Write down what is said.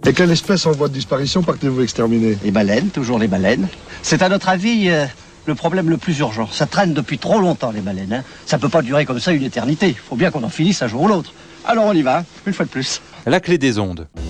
Et quelle espèce en voie de disparition partez-vous exterminer? Les baleines, toujours les baleines. C'est à notre avis le problème le plus urgent. Ça traîne depuis trop longtemps, les baleines. Hein. Ça peut pas durer comme ça une éternité. Il faut bien qu'on en finisse un jour ou l'autre. Alors on y va, une fois de plus. La clé des ondes.